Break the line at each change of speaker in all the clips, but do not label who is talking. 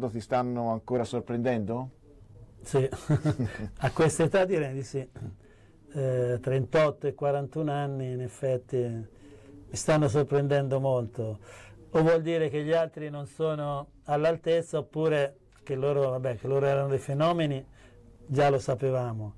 ricordo ti stanno ancora sorprendendo?
Sì, a questa età direi di sì. 38 e 41 anni in effetti mi stanno sorprendendo molto. O vuol dire che gli altri non sono all'altezza, oppure che loro erano dei fenomeni, già lo sapevamo.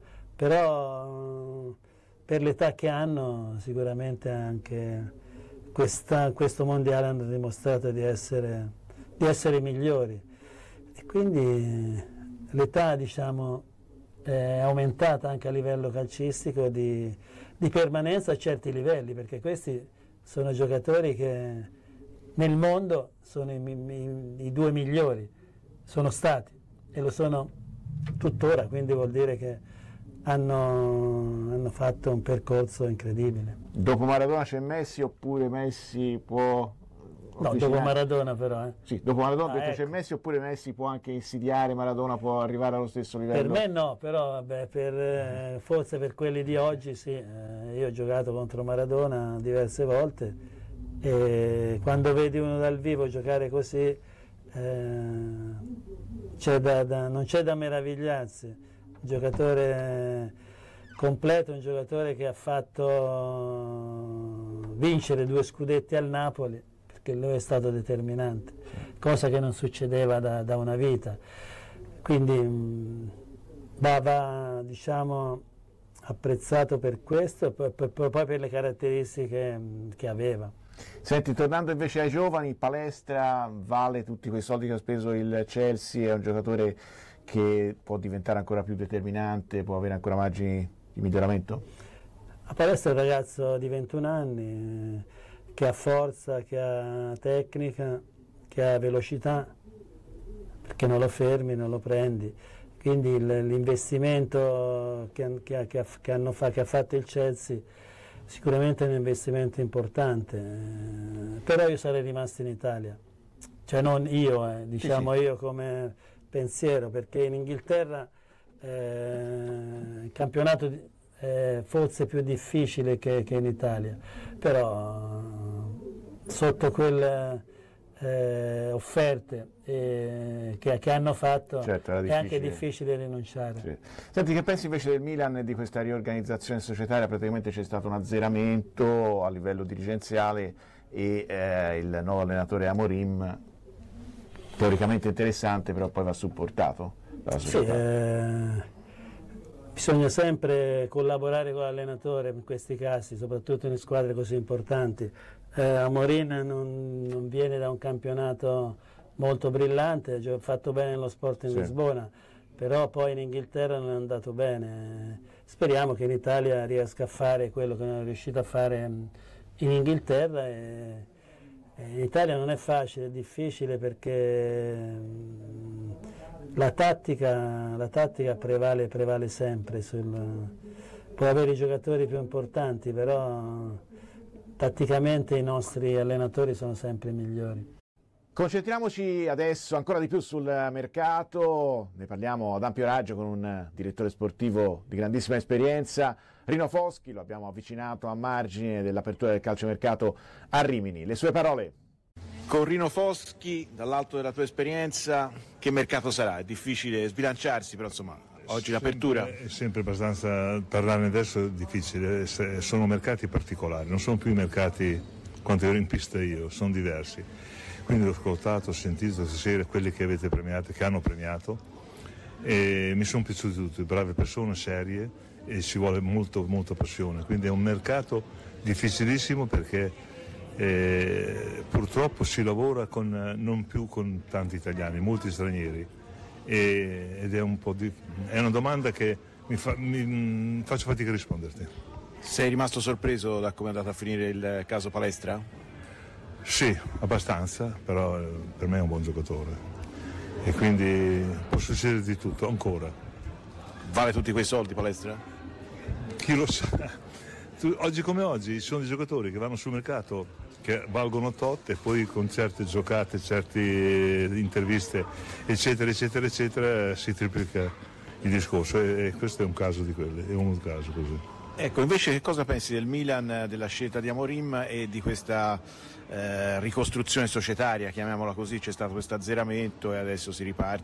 Però per l'età che hanno sicuramente anche questo mondiale hanno dimostrato di essere migliori. E quindi l'età, diciamo, è aumentata anche a livello calcistico di permanenza a certi livelli, perché questi sono giocatori che nel mondo sono i due migliori, sono stati e lo sono tuttora, quindi vuol dire che hanno fatto un percorso incredibile.
Dopo Maradona c'è Messi, oppure Messi può...
No, dopo Maradona però.
Sì, dopo Maradona
ecco.
C'è Messi, oppure Messi può anche insidiare Maradona, può arrivare allo stesso livello?
Per me no, però forse per quelli di oggi sì. Io ho giocato contro Maradona diverse volte e quando vedi uno dal vivo giocare così non c'è da meravigliarsi. Un giocatore completo, un giocatore che ha fatto vincere 2 scudetti al Napoli, che lui è stato determinante, cosa che non succedeva da una vita. Quindi va diciamo, apprezzato per questo e poi per le caratteristiche che aveva.
Senti, tornando invece ai giovani, Palestra vale tutti quei soldi che ha speso il Chelsea, è un giocatore che può diventare ancora più determinante, può avere ancora margini di miglioramento?
A Palestra è un ragazzo di 21 anni, che ha forza, che ha tecnica, che ha velocità, perché non lo fermi, non lo prendi. Quindi l'investimento che ha fatto il Chelsea sicuramente è un investimento importante, però io sarei rimasto in Italia, cioè non io, diciamo sì. Io come pensiero, perché in Inghilterra il campionato è forse più difficile che in Italia, però sotto quelle offerte che hanno fatto, certo, è anche difficile rinunciare.
Sì. Senti, che pensi invece del Milan e di questa riorganizzazione societaria? Praticamente c'è stato un azzeramento a livello dirigenziale e il nuovo allenatore Amorim, teoricamente interessante, però poi va supportato dalla società.
Sì, bisogna sempre collaborare con l'allenatore in questi casi, soprattutto in squadre così importanti. Amorim non viene da un campionato molto brillante, ha fatto bene nello Sporting Lisbona, però poi in Inghilterra non è andato bene. Speriamo che in Italia riesca a fare quello che non è riuscito a fare in Inghilterra. In Italia non è facile, è difficile, perché la tattica prevale sempre. Puoi avere i giocatori più importanti, però tatticamente i nostri allenatori sono sempre migliori.
Concentriamoci adesso ancora di più sul mercato, ne parliamo ad ampio raggio con un direttore sportivo di grandissima esperienza, Rino Foschi, lo abbiamo avvicinato a margine dell'apertura del calciomercato a Rimini. Le sue parole. Con Rino Foschi, dall'alto della tua esperienza, che mercato sarà? È difficile sbilanciarsi, però insomma, oggi l'apertura...
È sempre abbastanza, parlarne adesso è difficile, sono mercati particolari, non sono più i mercati quando ero in pista io, sono diversi. Quindi ho ascoltato, ho sentito stasera quelli che avete premiato, che hanno premiato, e mi sono piaciuti tutti, brave persone, serie, e ci vuole molta passione. Quindi è un mercato difficilissimo, perché purtroppo si lavora non più con tanti italiani, molti stranieri, ed è è una domanda che faccio fatica a risponderti.
Sei rimasto sorpreso da come è andato a finire il caso Palestra?
Sì, abbastanza, però per me è un buon giocatore e quindi può succedere di tutto ancora.
Vale tutti quei soldi Palestra?
Chi lo sa? Oggi come oggi ci sono dei giocatori che vanno sul mercato che valgono tot, e poi con certe giocate, certe interviste eccetera eccetera eccetera si triplica il discorso, e questo è un caso di quelli, è un caso così.
Ecco, invece che cosa pensi del Milan, della scelta di Amorim e di questa ricostruzione societaria, chiamiamola così? C'è stato questo azzeramento e adesso si riparte